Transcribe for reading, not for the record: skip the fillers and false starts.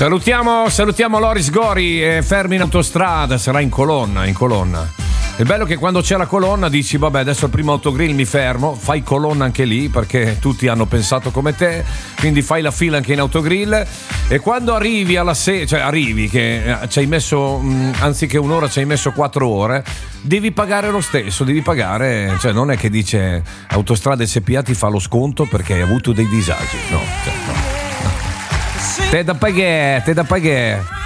Salutiamo Loris Gori, fermi in autostrada, sarà in colonna. Il bello è che quando c'è la colonna dici vabbè, adesso al primo autogrill mi fermo, fai colonna anche lì perché tutti hanno pensato come te, quindi fai la fila anche in autogrill, e quando arrivi alla arrivi che ci hai messo anziché un'ora ci hai messo 4 ore, devi pagare lo stesso, cioè non è che dice Autostrade SPA ti fa lo sconto perché hai avuto dei disagi, no. Te da pagare.